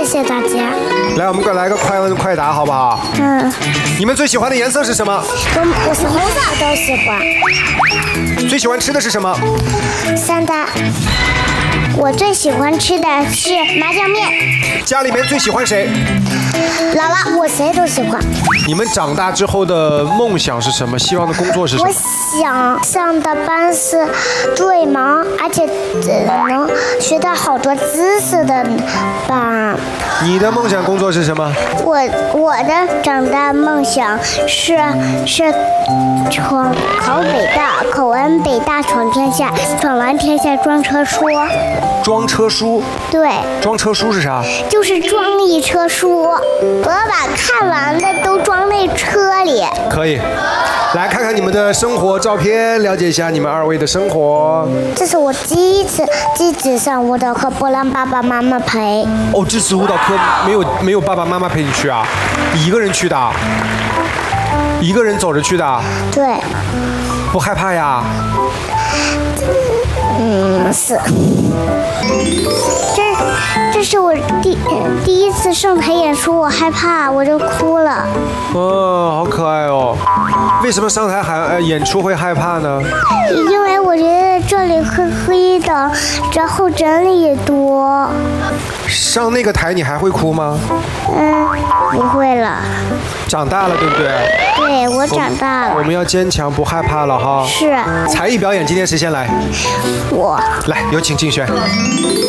谢大家。 来，我们来个快问快答，好不好？你们最喜欢的颜色是什么？ 我是红色都喜欢。 最喜欢吃的是什么？ 三大。我最喜欢吃的是麻酱面。 家里面最喜欢谁？ 姥姥，我谁都喜欢。 你们长大之后的梦想是什么？希望的工作是什么？ 我想上的班是最忙，而且能学到好多知识的班。 你的梦想工作是什么？ 我的长大梦想是考北大，考完北大闯天下，闯完天下装车书。 装车书？ 对。 装车书是啥？ 就是装一车书，我要把看完的都装那车里。 可以。来看看你们的生活照片，了解一下你们二位的生活。 这是我第一次上舞蹈课，不让爸爸妈妈陪。 哦，这次舞蹈课没有爸爸妈妈陪你去啊？你一个人去的？一个人走着去的？ 对。 不害怕呀？ 是。这是我第一次上台演出，我害怕，我就哭了。 哦，好可爱哦！为什么上台演出会害怕呢？ 因为我觉得这里黑黑的，然后人也多。 上那个台你还会哭吗？ 不会了。 长大了，对不对？ 对，我长大了。 我们要坚强，不害怕了哈。 是。 才艺表演，今天谁先来？ 我。 来，有请竞选。